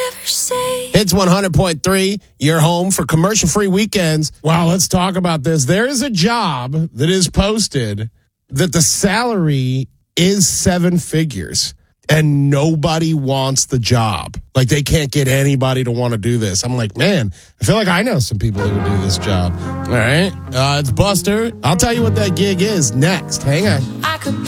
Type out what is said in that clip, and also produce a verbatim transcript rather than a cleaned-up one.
ever say. It's one hundred point three, your home for commercial-free weekends. Wow, let's talk about this. There is a job that is posted that the salary is seven figures, and nobody wants the job. Like, they can't get anybody to want to do this. I'm like, man, I feel like I know some people that would do this job. All right, uh, it's Buster. I'll tell you what that gig is next. Hang on. I could